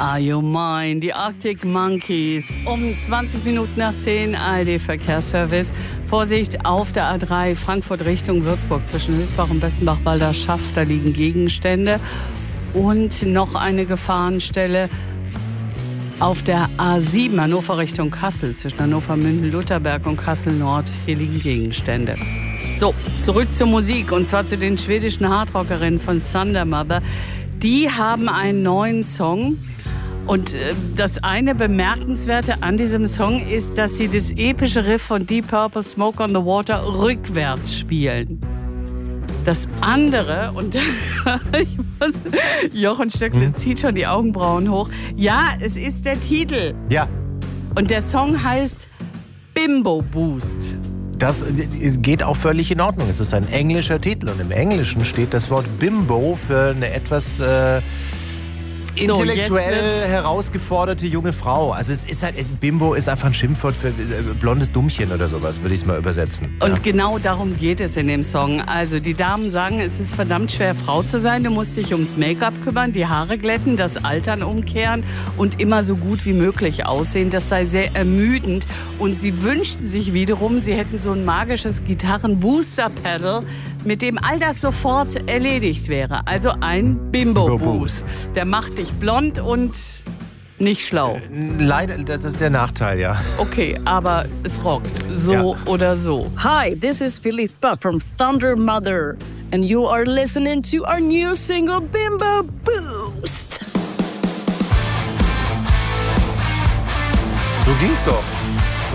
Are You Mine? Die Arctic Monkeys. Um 20 Minuten nach 10 ARD Verkehrsservice. Vorsicht auf der A3 Frankfurt Richtung Würzburg zwischen Hülsbach und Bessenbach-Walderschaff. Da liegen Gegenstände. Und noch eine Gefahrenstelle auf der A7 Hannover Richtung Kassel zwischen Hannover, Münden, Lutherberg und Kassel Nord. Hier liegen Gegenstände. So, zurück zur Musik und zwar zu den schwedischen Hardrockerinnen von Thunder Mother. Die haben einen neuen Song und das eine Bemerkenswerte an diesem Song ist, dass sie das epische Riff von Deep Purple Smoke on the Water rückwärts spielen. Das andere, und Jochen Stöckle zieht schon die Augenbrauen hoch. Ja, es ist der Titel. Ja. Und der Song heißt Bimbo Boost. Das geht auch völlig in Ordnung. Es ist ein englischer Titel und im Englischen steht das Wort Bimbo für eine etwas intellektuell herausgeforderte junge Frau. Also es ist halt, Bimbo ist einfach ein Schimpfwort für blondes Dummchen oder sowas, würde ich es mal übersetzen. Und genau darum geht es in dem Song. Also die Damen sagen, es ist verdammt schwer, Frau zu sein. Du musst dich ums Make-up kümmern, die Haare glätten, das Altern umkehren und immer so gut wie möglich aussehen. Das sei sehr ermüdend. Und sie wünschten sich wiederum, sie hätten so ein magisches Gitarren-Booster-Pedal, mit dem all das sofort erledigt wäre. Also ein Bimbo-Boost. Der macht dich blond und nicht schlau. Leider, das ist der Nachteil, ja. Okay, aber es rockt. So oder so. Hi, this is Philippa from Thunder Mother. And you are listening to our new single, Bimbo Boost. So ging's doch.